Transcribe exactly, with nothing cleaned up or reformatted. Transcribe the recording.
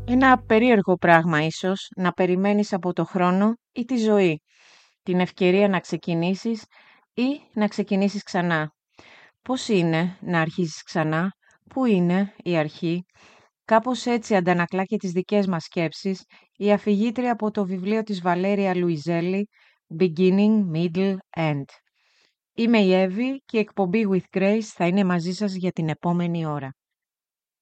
Ένα περίεργο πράγμα ίσως να περιμένεις από το χρόνο ή τη ζωή. Την ευκαιρία να ξεκινήσεις ή να ξεκινήσεις ξανά. Πώς είναι να αρχίσεις ξανά, πού είναι η αρχή. Κάπως έτσι αντανακλά και τις δικές μας σκέψεις η αφηγήτρια από το βιβλίο της Βαλέρια Λουιζέλη «Beginning, Middle, End». Είμαι η Εύη και η εκπομπή With Grace θα είναι μαζί σας για την επόμενη ώρα.